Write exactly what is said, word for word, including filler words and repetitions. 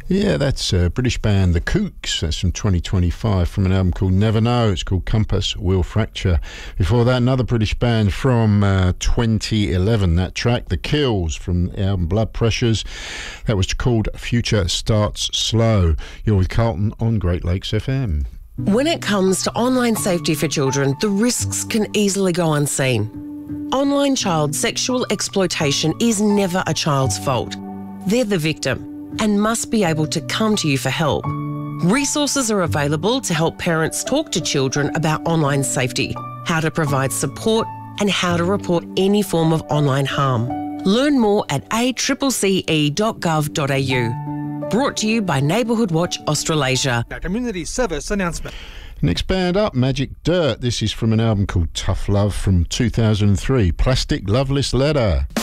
Yeah, that's a British band, The Kooks. That's from twenty twenty-five, from an album called Never Know. It's called Compass Will Fracture. Before that, another British band from uh, twenty eleven. That track, The Kills, from the album Blood Pressures. That was called Future Starts Slow. You're with Carlton on Great Lakes F M. When it comes to online safety for children, the risks can easily go unseen. Online child sexual exploitation is never a child's fault. They're the victim and must be able to come to you for help. Resources are available to help parents talk to children about online safety, how to provide support, and how to report any form of online harm. Learn more at a c c c e dot gov dot a u. Brought to you by Neighbourhood Watch Australasia. A community service announcement. Next band up, Magic Dirt. This is from an album called Tough Love from two thousand three. Plastic Loveless Letter.